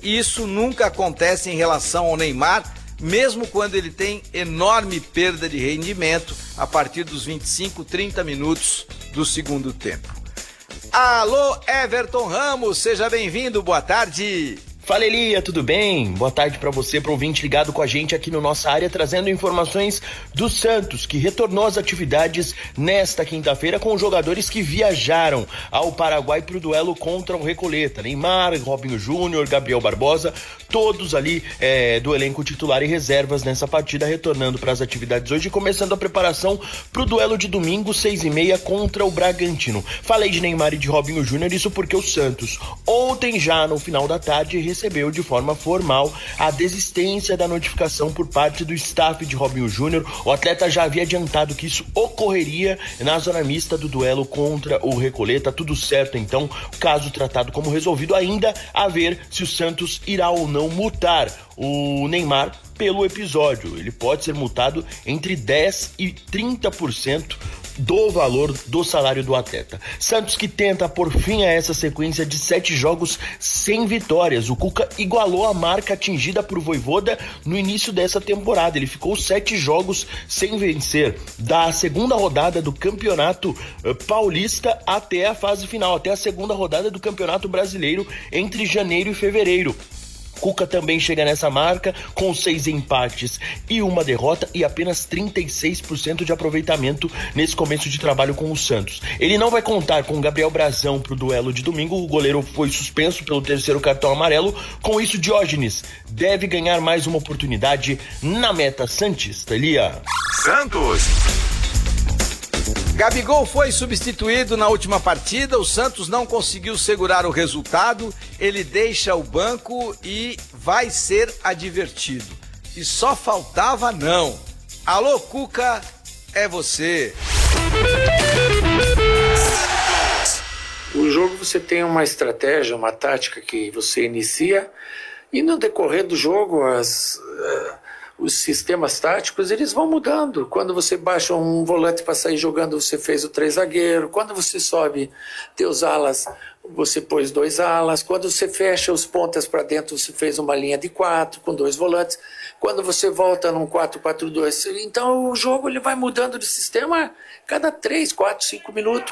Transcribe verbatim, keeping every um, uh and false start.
isso nunca acontece em relação ao Neymar, mesmo quando ele tem enorme perda de rendimento a partir dos vinte e cinco, trinta minutos do segundo tempo. Alô, Everton Ramos, seja bem-vindo, boa tarde. Fala, Elia, tudo bem? Boa tarde para você, para o ouvinte ligado com a gente aqui no Nossa Área, trazendo informações do Santos, que retornou às atividades nesta quinta-feira com jogadores que viajaram ao Paraguai para o duelo contra o Recoleta. Neymar, Robinho Júnior, Gabriel Barbosa, todos ali é, do elenco titular e reservas nessa partida, retornando para as atividades hoje, começando a preparação para o duelo de domingo, seis e meia, contra o Bragantino. Falei de Neymar e de Robinho Júnior, isso porque o Santos, ontem já no final da tarde, recebeu de forma formal a desistência da notificação por parte do staff de Robinho Júnior. O atleta já havia adiantado que isso ocorreria na zona mista do duelo contra o Recoleta. Tudo certo, então, o caso tratado como resolvido, ainda a ver se o Santos irá ou não multar o Neymar pelo episódio. Ele pode ser multado entre dez e trinta por cento do valor do salário do atleta. Santos que tenta por fim a essa sequência de sete jogos sem vitórias. O Cuca igualou a marca atingida por Vojvoda no início dessa temporada. Ele ficou sete jogos sem vencer, da segunda rodada do Campeonato Paulista até a fase final, até a segunda rodada do Campeonato Brasileiro entre janeiro e fevereiro. Cuca também chega nessa marca com seis empates e uma derrota e apenas trinta e seis por cento de aproveitamento nesse começo de trabalho com o Santos. Ele não vai contar com Gabriel Brazão para o duelo de domingo. O goleiro foi suspenso pelo terceiro cartão amarelo. Com isso, Diógenes deve ganhar mais uma oportunidade na meta santista. Elia. Santos. Gabigol foi substituído na última partida, o Santos não conseguiu segurar o resultado, ele deixa o banco e vai ser advertido. E só faltava não. Alô, Cuca, é você. O jogo você tem uma estratégia, uma tática que você inicia e no decorrer do jogo as... Uh... os sistemas táticos, eles vão mudando. Quando você baixa um volante para sair jogando, você fez o três zagueiro. Quando você sobe teus alas, você pôs dois alas. Quando você fecha os pontas para dentro, você fez uma linha de quatro com dois volantes. Quando você volta num quatro quatro dois, então o jogo ele vai mudando de sistema cada três, quatro, cinco minutos.